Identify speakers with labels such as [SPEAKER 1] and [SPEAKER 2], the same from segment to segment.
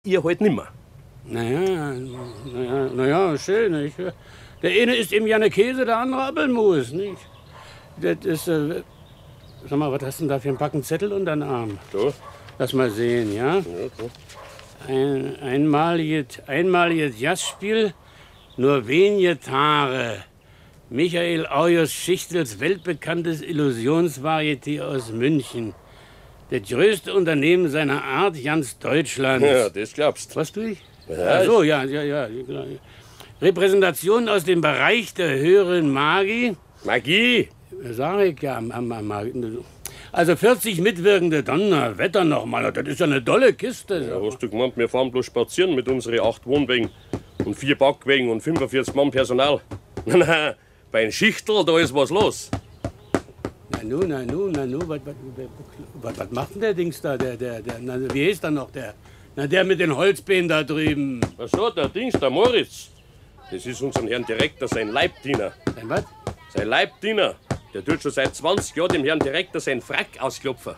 [SPEAKER 1] ihr halt nimmer.
[SPEAKER 2] Naja, schön. Nicht? Der eine isst eben gerne Käse, der andere Apfelmus. Nicht? Das ist, sag mal, was hast du denn da für einen Packen Zettel unter den Arm?
[SPEAKER 1] So.
[SPEAKER 2] Lass mal sehen, ja?
[SPEAKER 1] Okay.
[SPEAKER 2] Einmaliges Jazzspiel, nur wenige Tage. Michael Aujos Schichtels weltbekanntes Illusionsvarieté aus München. Das größte Unternehmen seiner Art ganz Deutschlands.
[SPEAKER 1] Ja, das glaubst.
[SPEAKER 2] Was tue ich?
[SPEAKER 1] Ja,
[SPEAKER 2] Ach so, ja. Repräsentation aus dem Bereich der höheren Magie.
[SPEAKER 1] Magie.
[SPEAKER 2] Sag ich ja, also 40 mitwirkende Donnerwetter noch mal. Das ist ja eine dolle Kiste.
[SPEAKER 1] Ja, hast du gemeint, wir fahren bloß spazieren mit unseren 8 Wohnwegen und 4 Backwagen und 45 Mann Personal? Nein, bei einem Schichtel, da ist was los.
[SPEAKER 2] Na nu, was macht denn der Dings da? Wie heißt der noch, der? Na, der mit den Holzbeinen da drüben.
[SPEAKER 1] Ach so, der Dings, der Moritz. Das ist unser Herrn Direktor, sein Leibdiener.
[SPEAKER 2] Sein was?
[SPEAKER 1] Sein Leibdiener. Der tut schon seit 20 Jahren dem Herrn Direktor seinen Frack ausklopfen.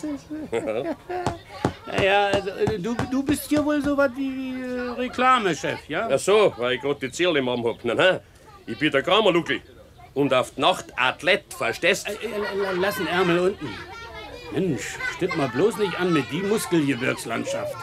[SPEAKER 2] Naja, also, du bist hier wohl so was wie Reklamechef, ja?
[SPEAKER 1] Ach so, weil ich gerade die Zähle im Arm hab. Nein, ich bin der Kramerluckl. Und auf die Nacht Athlet, verstehst?
[SPEAKER 2] Lass den Ärmel unten. Mensch, stipp mal bloß nicht an mit die Muskelgebirgslandschaft.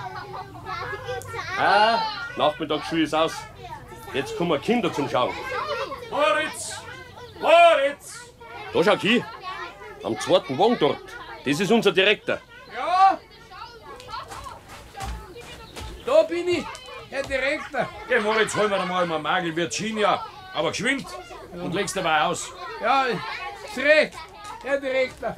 [SPEAKER 1] Nachmittagsschule ist aus. Jetzt kommen Kinder zum Schauen.
[SPEAKER 3] Moritz!
[SPEAKER 1] Da schau hin. Am 2. Wagen dort. Das ist unser Direktor.
[SPEAKER 3] Ja? Da bin ich, Herr Direktor. Geh, Moritz, hol mir mal mein Magel Virginia. Aber geschwind und leg's dabei aus. Ja, ist recht, Herr Direktor.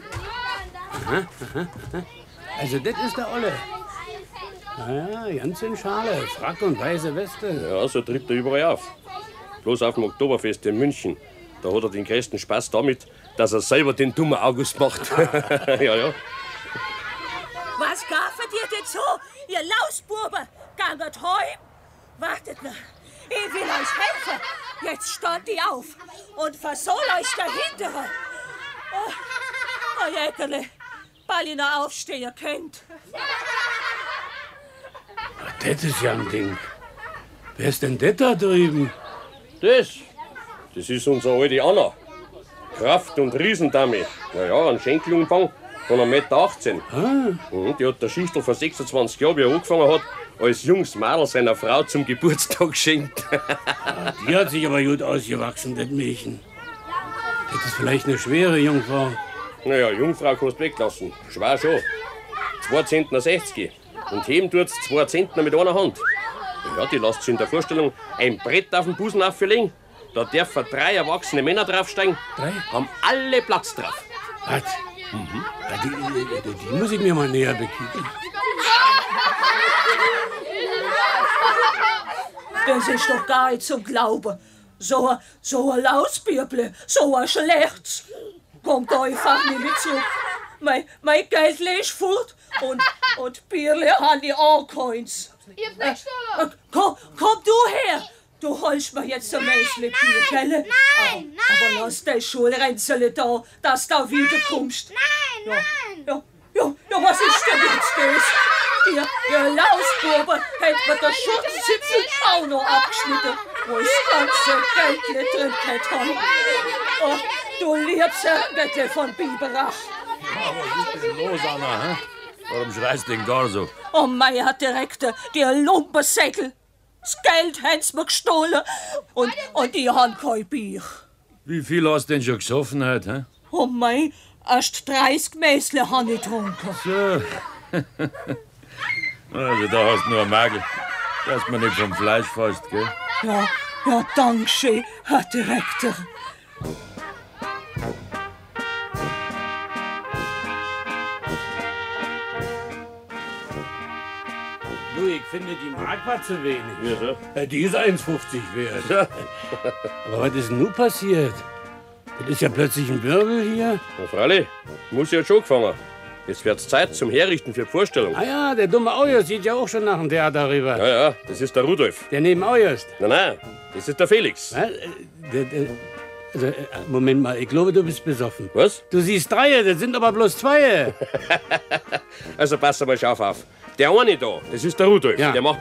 [SPEAKER 2] Also, das ist der Olle. Ja, ganz in Schale. Frack und weiße Weste.
[SPEAKER 1] Ja, so tritt er überall auf. Bloß auf dem Oktoberfest in München. Da hat er den größten Spaß damit, dass er selber den dummen August macht. ja.
[SPEAKER 4] Was gaffet ihr denn so, ihr Lausbuben? Ganget heim? Wartet noch. Ich will euch helfen. Jetzt stand ich auf und versohl euch dahinter. Oh Jäckerle, bald ihr noch aufstehen könnt.
[SPEAKER 2] Das ist ja ein Ding. Wer ist denn das da drüben?
[SPEAKER 1] Das ist unsere alte Anna. Kraft- und Riesendame. Naja, ein Schenkelumfang von 1,18 m. Die hat der Schichtel vor 26 Jahren, wie er angefangen hat, als junges Mädel seiner Frau zum Geburtstag geschenkt.
[SPEAKER 2] Die hat sich aber gut ausgewachsen, das Mädchen. Das ist vielleicht eine schwere Jungfrau.
[SPEAKER 1] Naja, Jungfrau kannst du weglassen. Schwer schon. 2 Zentner 60. Und heben tut's 2 Zentner mit einer Hand. Ja, die lässt sich in der Vorstellung ein Brett auf den Busen auflegen. Da dürfen 3 erwachsene Männer draufsteigen.
[SPEAKER 2] 3?
[SPEAKER 1] Haben alle Platz drauf.
[SPEAKER 2] Was? Ja, die muss ich mir mal näher bekicken.
[SPEAKER 4] Das ist doch gar nicht zum Glauben. So ein Lausbirble, so ein Schlechts. Kommt einfach nicht mit zurück. Mein Geld ist fort und Bierle haben die auch keins.
[SPEAKER 5] Ihr habt nicht verloren.
[SPEAKER 4] Komm du her. Du holst mir jetzt ein Mäßle Bier, gell?
[SPEAKER 5] Nein.
[SPEAKER 4] Aber lass dein Schulränzele da, dass du wieder kommst.
[SPEAKER 5] Nein.
[SPEAKER 4] Ja, was ist denn jetzt das? Der Lausbuber hat mir den Schutzzipfel auch noch abgeschnitten, wo ich das ganze Geld drin hatte. Oh, du liebst Herrgötte von Biberach.
[SPEAKER 3] Ja, was ist denn los, Anna? Hä? Warum schreist du denn gar so?
[SPEAKER 4] Oh, mein Herr Direktor, der Lumpensäckel. Das Geld haben sie mir gestohlen und die haben kein Bier.
[SPEAKER 3] Wie viel hast du denn schon gesoffen heute? Hä?
[SPEAKER 4] Oh mein, erst 30 Mäßle habe ich getrunken.
[SPEAKER 3] So. Also da hast du nur ein Magel. Dass man nicht vom Fleisch fasst, gell?
[SPEAKER 4] Ja, danke schön, Herr Direktor.
[SPEAKER 2] Du, ich finde, die Mark war zu wenig.
[SPEAKER 1] Ja,
[SPEAKER 2] Die ist 1,50 wert. Aber was ist denn nun passiert? Das ist ja plötzlich ein Wirbel hier.
[SPEAKER 1] Na, freilich. Muss ja schon gefangen. Jetzt wird's Zeit zum Herrichten für die Vorstellung.
[SPEAKER 2] Ah ja, der dumme Aujers sieht ja auch schon nach dem Theater rüber.
[SPEAKER 1] Ja, das ist der Rudolf.
[SPEAKER 2] Der neben Aujers.
[SPEAKER 1] Nein, das ist der Felix.
[SPEAKER 2] Was? Moment mal, ich glaube, du bist besoffen.
[SPEAKER 1] Was?
[SPEAKER 2] Du siehst 3, das sind aber bloß 2.
[SPEAKER 1] Also pass mal scharf auf. Der eine da, das ist der Rudolf.
[SPEAKER 2] Ja.
[SPEAKER 1] Der macht